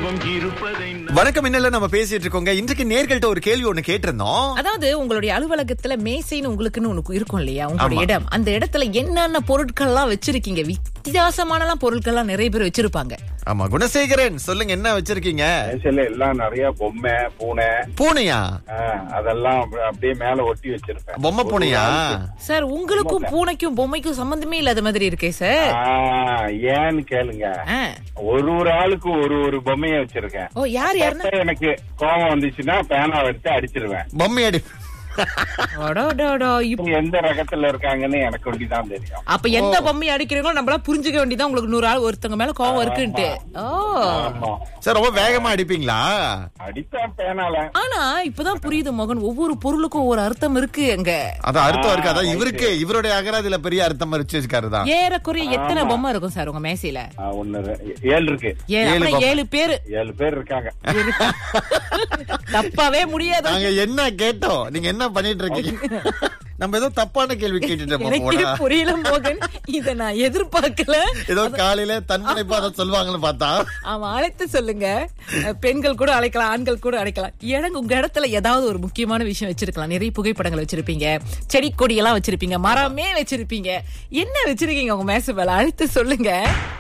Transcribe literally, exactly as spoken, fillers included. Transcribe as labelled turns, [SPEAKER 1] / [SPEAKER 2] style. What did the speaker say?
[SPEAKER 1] வணக்கம். இன்னல நம்ம பேசிட்டு இருக்கோங்க. இன்றைக்கு நேர்கள்ட்ட ஒரு கேள்வி ஒண்ணு கேட்டிருந்தோம்.
[SPEAKER 2] அதாவது உங்களுடைய அலுவலகத்துல மேசைன்னு உங்களுக்குன்னு ஒண்ணு இருக்கும் இல்லையா, உங்களுடைய இடம், அந்த இடத்துல என்னென்ன பொருட்கள் எல்லாம் வச்சிருக்கீங்க? வித்தியாசமான பொருட்கள் எல்லாம் நிறைய பேர் வச்சிருப்பாங்க.
[SPEAKER 1] ஆமா, குணசேகரன் சொல்லுங்க, என்ன வச்சிருக்கீங்க?
[SPEAKER 3] மேசையில எல்லாம் நிறைய பொம்மை, பூனை.
[SPEAKER 1] பூனையா?
[SPEAKER 3] அதெல்லாம் அப்படியே மேல ஒட்டி வச்சிருப்பேன்.
[SPEAKER 1] பொம்மை பூனையா?
[SPEAKER 2] சார், உங்களுக்கும் பூனைக்கும் பொம்மைக்கும் சம்பந்தமே இல்லாத மாதிரி இருக்கே சார்.
[SPEAKER 3] ஏன்னு கேளுங்க, ஒரு ஒரு ஆளுக்கும் ஒரு ஒரு பொம்மையை வச்சிருக்கேன்.
[SPEAKER 2] ஓ, யார் யாருன்னா
[SPEAKER 3] எனக்கு கோபம் வந்துச்சுன்னா பேனா எடுத்து அடிச்சிருவேன்.
[SPEAKER 1] பொம்மை அடி.
[SPEAKER 3] எந்த ரகத்துல இருக்காங்கன்னு எனக்கு ஒண்டிதான் தெரியும்.
[SPEAKER 2] அப்ப எந்த பொம்மையை அடிக்கிறீங்களோ நம்மள புரிஞ்சுக்க வேண்டியதான். உங்களுக்கு நூறு ஆள் ஒருத்தங்க மேல கோவம் இருக்குன்ட்டு.
[SPEAKER 1] சார், ரொம்ப வேகமா அடிப்பீங்களா?
[SPEAKER 3] அடிப்பேன் பேனால.
[SPEAKER 2] ஆனா இப்பதான் புரியுது மகன், ஒவ்வொரு பொருளுக்கும் ஒவ்வொரு அர்த்தம் இருக்கு. அங்க
[SPEAKER 1] அது அர்த்தம் இருக்கு. அதான் இவருக்கு இவருடைய அகராதில பெரிய அர்த்தம் வச்சிருக்காருதான்.
[SPEAKER 2] ஏறக்குறைய எத்தனை பொம்மை இருக்கும் சார் உங்க மேசையில?
[SPEAKER 3] ஒன்னு ஏழு இருக்கு.
[SPEAKER 2] ஏழு பேரு
[SPEAKER 3] ஏழு பேர் இருக்காங்க.
[SPEAKER 2] தப்பாவே முடியாது.
[SPEAKER 1] நாங்க என்ன கேட்டோம், நீங்க என்ன பண்ணிட்டு இருக்கீங்க? நம்ம ஏதோ தப்பான கேள்வி கேட்டுட்டோம்.
[SPEAKER 2] புரியல மோகன், இத நான் எதிர்பார்க்கல.
[SPEAKER 1] ஏதோ காலையில தன்முனைப்பா அதை சொல்லுவாங்கன்னு பார்த்தா.
[SPEAKER 2] அவன் அழைத்து சொல்லுங்க. பெண்கள் கூட அழைக்கலாம், ஆண்கள் கூட அழைக்கலாம். எனக்கு உங்க இடத்துல ஏதாவது ஒரு முக்கியமான விஷயம் வச்சிருக்கலாம். நிறைய புகைப்படங்கள் வச்சிருப்பீங்க, செடி கொடி எல்லாம் வச்சிருப்பீங்க, மரமே வச்சிருப்பீங்க. என்ன வச்சிருக்கீங்க உங்க மேசை மேல? அழைத்து சொல்லுங்க.